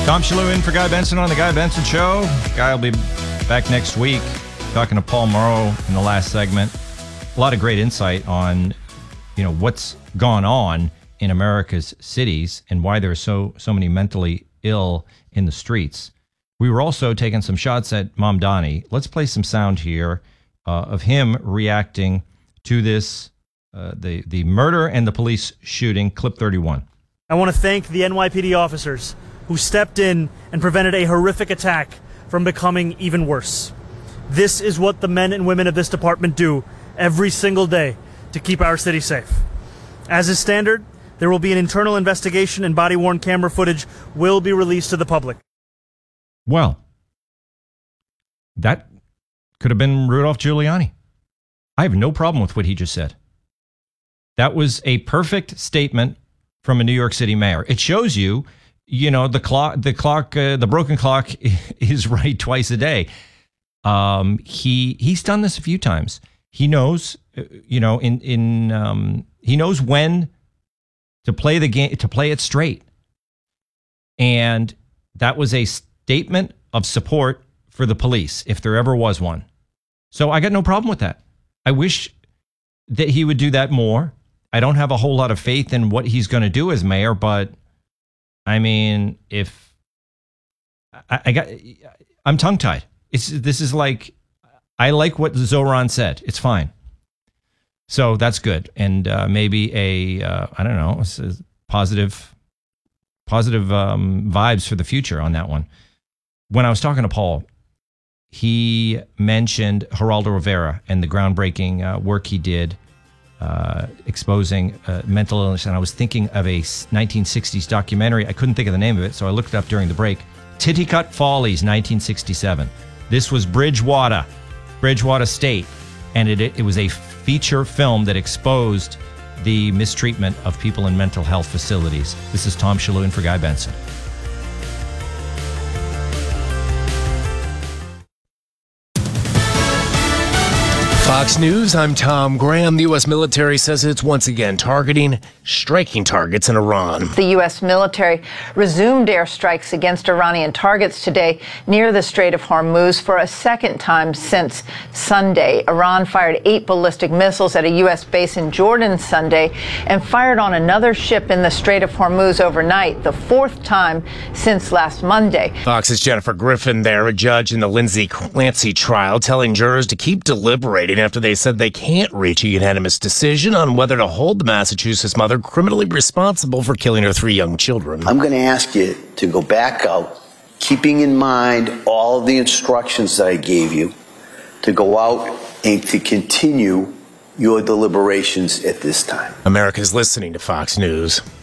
Tom Shalhoub in for Guy Benson on The Guy Benson Show. Guy will be back next week talking to Paul Morrow in the last segment. A lot of great insight on, what's gone on in America's cities and why there are so many mentally ill in the streets. We were also taking some shots at Mamdani. Let's play some sound here of him reacting to this, the murder and the police shooting, clip 31. I want to thank the NYPD officers who stepped in and prevented a horrific attack from becoming even worse. This is what the men and women of this department do every single day to keep our city safe. As is standard, there will be an internal investigation and body-worn camera footage will be released to the public. Well, that could have been Rudolph Giuliani. I have no problem with what he just said. That was a perfect statement from a New York City mayor. It shows you, the broken clock is right twice a day. He's done this a few times. He knows, he knows when to play the game, to play it straight. And that was a statement of support for the police, if there ever was one. So I got no problem with that. I wish that he would do that more. I don't have a whole lot of faith in what he's going to do as mayor, but I mean, if I'm tongue-tied. This is like, I like what Zoran said. It's fine. So that's good. And maybe positive vibes for the future on that one. When I was talking to Paul, he mentioned Geraldo Rivera and the groundbreaking work he did exposing mental illness. And I was thinking of a 1960s documentary. I couldn't think of the name of it, so I looked it up during the break. Titicut Follies, 1967. This was Bridgewater State, and it was a feature film that exposed the mistreatment of people in mental health facilities. This is Tom Shalhoub for Guy Benson. Fox News, I'm Tom Graham. The U.S. military says it's once again striking targets in Iran. The U.S. military resumed airstrikes against Iranian targets today near the Strait of Hormuz for a second time since Sunday. Iran fired 8 ballistic missiles at a U.S. base in Jordan Sunday and fired on another ship in the Strait of Hormuz overnight, the 4th time since last Monday. Fox's Jennifer Griffin there, a judge in the Lindsay Clancy trial, telling jurors to keep deliberating after they said they can't reach a unanimous decision on whether to hold the Massachusetts mother criminally responsible for killing her 3 young children. I'm going to ask you to go back out, keeping in mind all of the instructions that I gave you, to go out and to continue your deliberations at this time. America's listening to Fox News.